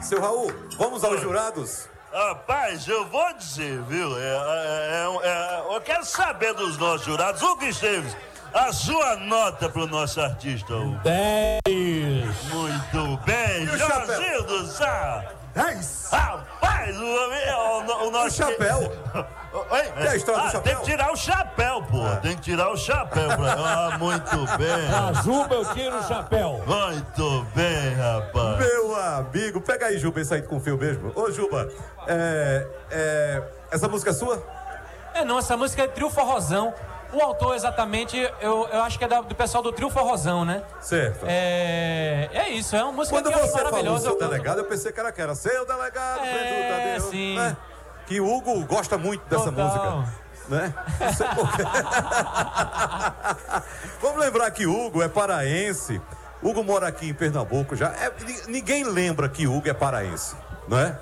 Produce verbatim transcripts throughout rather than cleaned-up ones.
Seu Raul, vamos aos jurados? Rapaz, eu vou dizer, viu? É, é, é, é, eu quero saber dos nossos jurados. Hugo Esteves, a sua nota pro nosso artista, Hugo. dez. Muito bem, Jorginho do Sá. dez. Rapaz, o, o, o nosso... O chapéu. Oi? E a história ah, do chapéu? Tem que tirar o chapéu, pô. É. Tem que tirar o chapéu. Pra... Ah, muito bem. A Juba, eu tiro o chapéu. Muito bem, rapaz. Meu amigo, pega aí, Juba, esse aí com fio mesmo. Ô, Juba, é, é, essa música é sua? É, não, essa música é Trio Forrozão. O autor, exatamente, eu, eu acho que é da, do pessoal do Trio Forrozão, né? Certo. É, é isso, é uma música Quando que você é falou maravilhosa. seu delegado, eu pensei que era que era seu delegado, É, Pedro Tadeu, sim. né? Que o Hugo gosta muito dessa Total. música, né? Não sei por quê. Vamos lembrar que Hugo é paraense. Hugo mora aqui em Pernambuco já. É, ninguém lembra que Hugo é paraense, não é?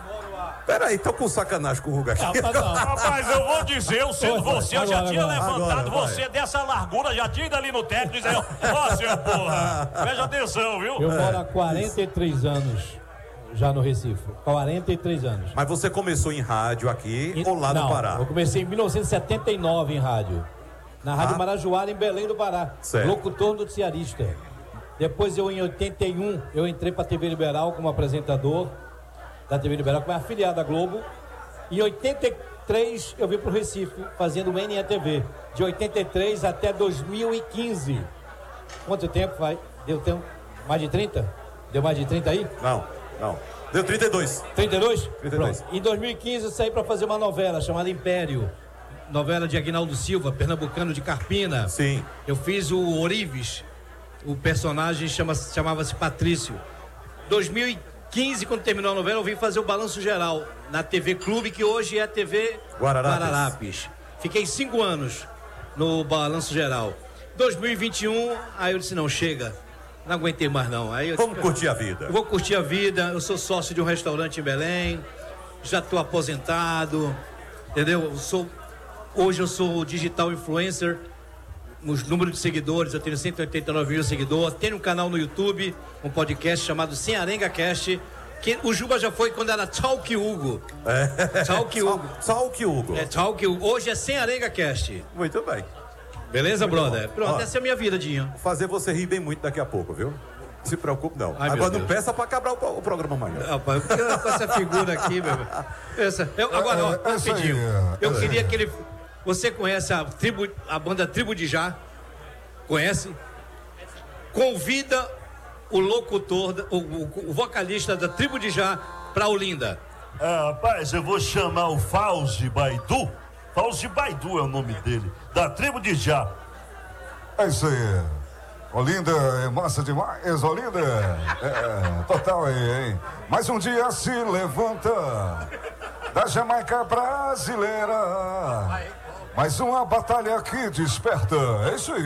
Peraí, tô com sacanagem com o Hugo aqui. Rapaz, eu vou dizer, eu sendo você, eu já agora, tinha agora. levantado Agora, você dessa largura, já tinha ido ali no teto e dizendo, ó, seu porra, preste atenção, viu? Eu moro há quarenta e três anos já no Recife. quarenta e três anos. Mas você começou em rádio aqui E- ou lá não, no Pará? Eu comecei em mil novecentos e setenta e nove em rádio. Na Rádio Ah. Marajoara, em Belém do Pará. Certo. Locutor noticiarista. Depois eu, em oitenta e um, eu entrei pra T V Liberal como apresentador da T V Liberal, como afiliado à Globo. Em oitenta e três eu vim pro Recife, fazendo o N E T V. De oitenta e três até dois mil e quinze. Quanto tempo vai? Deu tempo? Mais de trinta? Deu mais de trinta aí? Não, não. Deu trinta e dois. trinta e dois? trinta e dois. Pronto. Em dois mil e quinze eu saí para fazer uma novela chamada Império. Novela de Aguinaldo Silva, pernambucano de Carpina. Sim. Eu fiz o Orives. O personagem chama, chamava-se Patrício. dois mil e quinze, quando terminou a novela, eu vim fazer o Balanço Geral na T V Clube, que hoje é a T V Guararapes. Guararapes. Fiquei cinco anos no Balanço Geral. dois mil e vinte e um, aí eu disse, não, chega. Não aguentei mais não. Aí eu Vamos disse, curtir a vida. eu vou curtir a vida, eu sou sócio de um restaurante em Belém, já estou aposentado, entendeu? Eu sou, hoje eu sou digital influencer, os números de seguidores, eu tenho cento e oitenta e nove mil seguidores, tenho um canal no YouTube, um podcast chamado Sem Arenga Cast, que o Juba já foi quando era Talk Hugo. É. Talk Hugo. Só, só o que Hugo. É Talk Hugo. Hoje é Sem Arenga Cast. Muito bem. Beleza, Muito brother? bom. Pronto, Ó. essa é a minha vida, Dinho. Vou fazer você rir bem muito daqui a pouco, viu? Não se preocupe, não. Ai, meu Agora não Deus. peça pra quebrar o, o programa amanhã. Rapaz, eu quero com essa figura aqui, meu. Essa, eu, agora, ó, É, é, isso aí, rapidinho. é, Eu é. queria que ele. Você conhece a tribo, a banda Tribo de Já? Conhece? Convida o locutor, o, o, o vocalista da Tribo de Já pra Olinda. É, rapaz, eu vou chamar o Fauzi Baidu. Fauzi Baidu é o nome dele, da tribo de Já. É isso aí. Olinda, é massa demais, Olinda. É, total aí, hein? Mais um dia se levanta da Jamaica brasileira. Mais uma batalha que desperta. É isso aí.